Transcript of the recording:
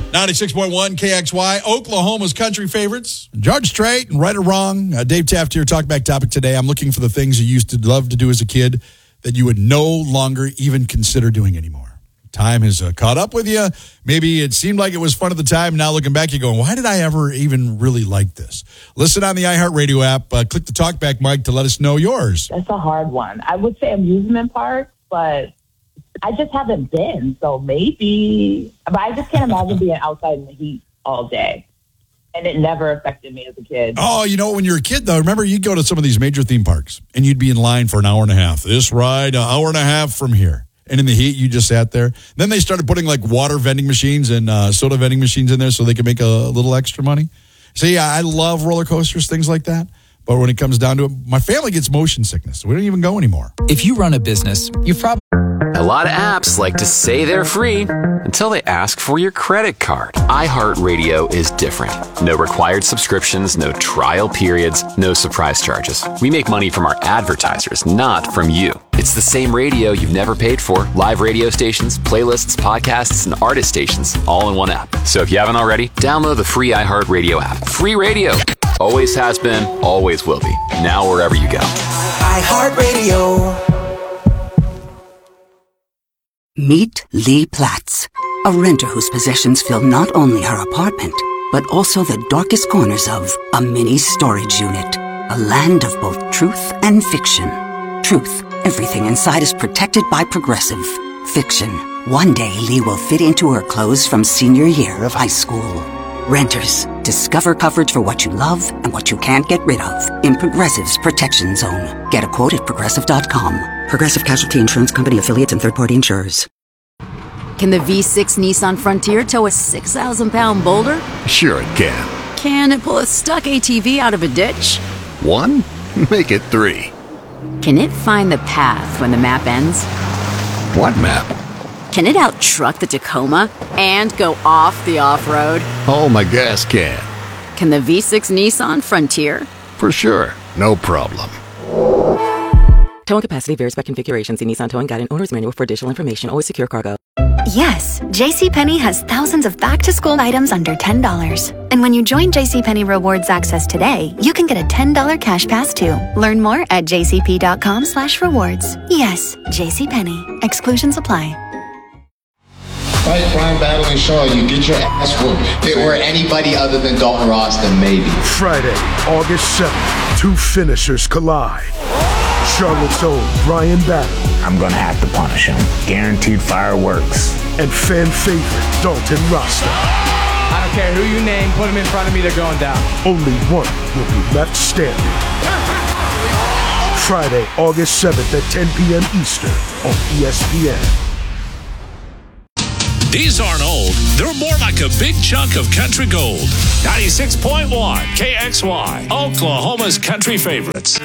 96.1 KXY, Oklahoma's country favorites. George Strait, and right or wrong, Dave Taft here, Talkback Topic today. I'm looking for the things you used to love to do as a kid that you would no longer even consider doing anymore. Time has caught up with you. Maybe it seemed like it was fun at the time. Now looking back, you're going, why did I ever even really like this? Listen on the iHeartRadio app. Click the Talkback mic to let us know yours. That's a hard one. I would say amusement park, but I just haven't been, so maybe. But I just can't imagine being outside in the heat all day. And it never affected me as a kid. Oh, you know, when you're a kid, though, remember you'd go to some of these major theme parks, and you'd be in line for an hour and a half. This ride, an hour and a half from here. And in the heat, you just sat there. Then they started putting, like, water vending machines and soda vending machines in there so they could make a little extra money. So, yeah, I love roller coasters, things like that. But when it comes down to it, my family gets motion sickness. So we don't even go anymore. If you run a business, you've probably... A lot of apps like to say they're free until they ask for your credit card. iHeartRadio is different. No required subscriptions, no trial periods, no surprise charges. We make money from our advertisers, not from you. It's the same radio you've never paid for. Live radio stations, playlists, podcasts, and artist stations, all in one app. So if you haven't already, download the free iHeartRadio app. Free radio. Always has been, always will be. Now wherever you go. iHeartRadio. Meet Lee Platts, a renter whose possessions fill not only her apartment, but also the darkest corners of a mini storage unit. A land of both truth and fiction. Truth, everything inside is protected by Progressive. Fiction, one day Lee will fit into her clothes from senior year of high school. Renters, discover coverage for what you love and what you can't get rid of in Progressive's Protection Zone. Get a quote at Progressive.com. Progressive Casualty Insurance Company affiliates and third-party insurers. Can the V6 Nissan Frontier tow a 6,000-pound boulder? Sure it can. Can it pull a stuck ATV out of a ditch? 1? Make it 3. Can it find the path when the map ends? What map? Can it out-truck the Tacoma and go off the off-road? Oh, my gas can. Can the V6 Nissan Frontier? For sure. No problem. Towing capacity varies by configuration. See Nissan Towing Guide and Owner's Manual for additional information. Always secure cargo. Yes, JCPenney has thousands of back-to-school items under $10. And when you join JCPenney Rewards Access today, you can get a $10 cash pass too. Learn more at jcp.com/rewards. Yes, JCPenney. Exclusions apply. Fight crime, battling Shaw, you get your ass whooped. If it were anybody other than Dalton Ross, then maybe. Friday, August 7th, two finishers collide. Charlotte's own Brian Battle. I'm gonna have to punish him. Guaranteed fireworks. And fan favorite Dalton Rasta. I don't care who you name, put him in front of me, they're going down. Only one will be left standing. Friday, August 7th at 10 p.m. Eastern on ESPN. These aren't old. They're more like a big chunk of country gold. 96.1 KXY, Oklahoma's country favorites.